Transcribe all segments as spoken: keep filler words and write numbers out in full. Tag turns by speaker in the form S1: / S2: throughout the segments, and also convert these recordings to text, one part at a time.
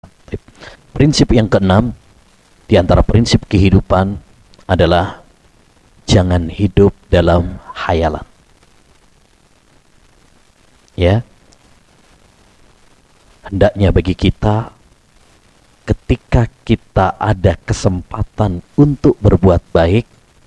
S1: Prinsip yang keenam di antara prinsip kehidupan adalah jangan hidup dalam khayalan. Ya, hendaknya bagi kita ketika kita ada kesempatan untuk berbuat baik,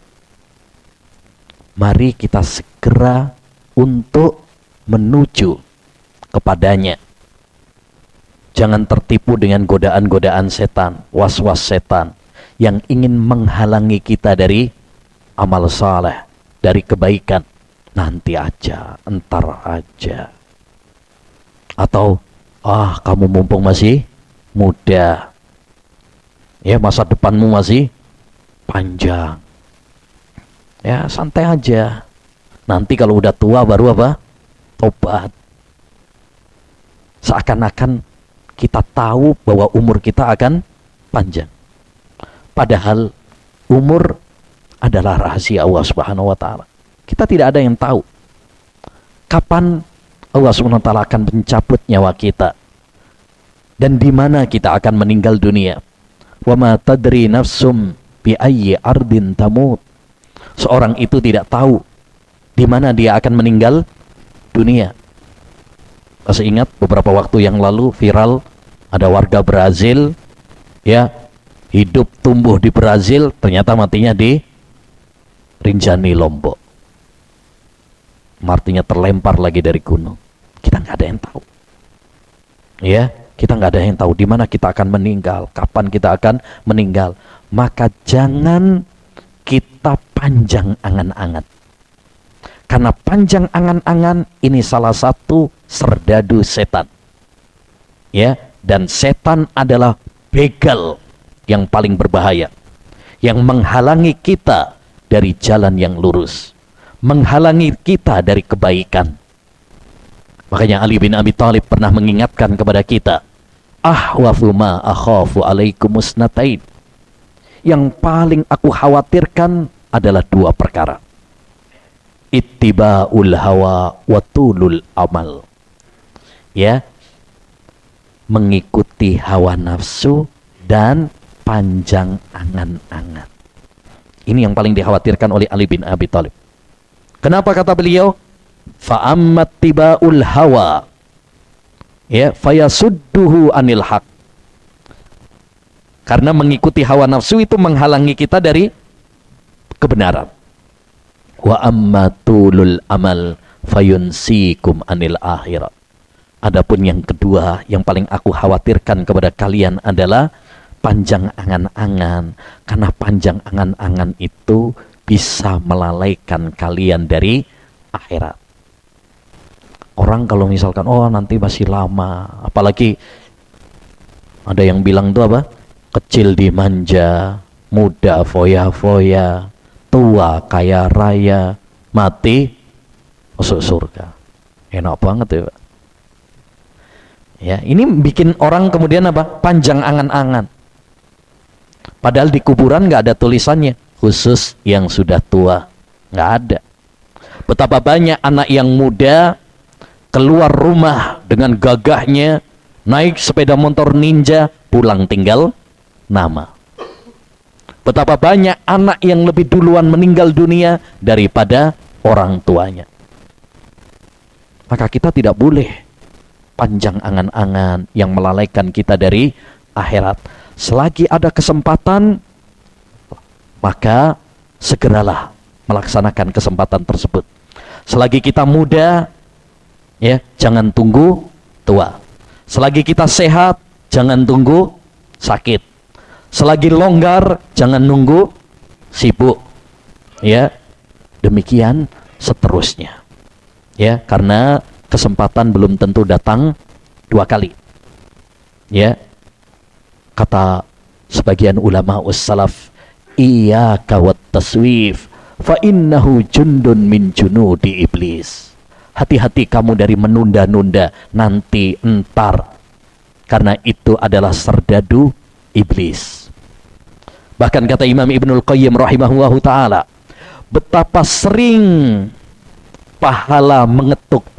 S1: mari kita segera untuk menuju kepadanya. Jangan tertipu dengan godaan-godaan setan, was-was setan yang ingin menghalangi kita dari amal saleh, dari kebaikan. Nanti aja, entar aja. Atau, ah kamu mumpung masih muda, ya masa depanmu masih panjang, ya santai aja. Nanti kalau udah tua baru apa? Tobat. Seakan-akan kita tahu bahwa umur kita akan panjang. Padahal umur adalah rahasia Allah Subhanahu wa taala. Kita tidak ada yang tahu kapan Allah Subhanahu wa taala akan mencabut nyawa kita dan di mana kita akan meninggal dunia. Wa ma tadri nafsum bi ayyi ardin tamut. Seorang itu tidak tahu di mana dia akan meninggal dunia. Masih ingat beberapa waktu yang lalu viral ada warga Brazil, ya, hidup tumbuh di Brazil, ternyata matinya di Rinjani, Lombok. Artinya terlempar lagi dari gunung. Kita nggak ada yang tahu. Ya, kita nggak ada yang tahu di mana kita akan meninggal, kapan kita akan meninggal. Maka jangan kita panjang angan-angan. Karena panjang angan-angan ini salah satu serdadu setan. Ya, dan setan adalah begal yang paling berbahaya, yang menghalangi kita dari jalan yang lurus, menghalangi kita dari kebaikan. Makanya Ali bin Abi Thalib pernah mengingatkan kepada kita, ahwafu ma akhafu alaikumus natain. Yang paling aku khawatirkan adalah dua perkara. Ittiba'ul hawa wa tulul amal. Ya, mengikuti hawa nafsu dan panjang angan-angan. Ini yang paling dikhawatirkan oleh Ali bin Abi Thalib. Kenapa kata beliau? Fa'ammat tiba'ul hawa, ya, fayasudduhu anil haq. Karena mengikuti hawa nafsu itu menghalangi kita dari kebenaran. Wa ammatulul amal fayunsikum anil akhirat. Adapun yang kedua yang paling aku khawatirkan kepada kalian adalah panjang angan-angan. Karena panjang angan-angan itu bisa melalaikan kalian dari akhirat. Orang kalau misalkan, oh nanti masih lama, apalagi ada yang bilang tuh apa? Kecil dimanja, muda foya-foya, tua kaya raya, mati masuk surga. Enak banget ya, Pak. Ya, ini bikin orang kemudian apa? Panjang angan-angan. Padahal di kuburan nggak ada tulisannya khusus yang sudah tua, nggak ada. Betapa banyak anak yang muda keluar rumah dengan gagahnya, naik sepeda motor ninja, pulang tinggal nama. Betapa banyak anak yang lebih duluan meninggal dunia daripada orang tuanya. Maka kita tidak boleh panjang angan-angan yang melalaikan kita dari akhirat. Selagi ada kesempatan, maka segeralah melaksanakan kesempatan tersebut. Selagi kita muda, ya, jangan tunggu tua. Selagi kita sehat, jangan tunggu sakit. Selagi longgar, jangan nunggu sibuk. Ya, demikian seterusnya. Ya, karena kesempatan belum tentu datang dua kali. Ya, kata sebagian ulama ussalaf, iyyaka wat taswif fa innahu jundun min junudi iblis. Hati-hati kamu dari menunda-nunda, nanti, entar, karena itu adalah serdadu iblis. Bahkan kata Imam Ibnul Qayyim rahimahullahu ta'ala, betapa sering pahala mengetuk